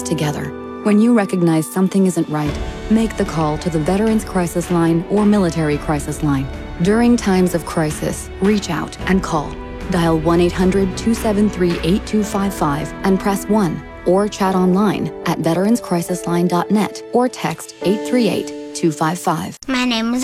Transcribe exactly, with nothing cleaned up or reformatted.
together. When you recognize something isn't right, make the call to the Veterans Crisis Line or Military Crisis Line. During times of crisis, reach out and call. Dial one eight hundred, two seven three, eight two five five and press one, or chat online at veteranscrisisline dot net or text eight three eight, two five five. My name is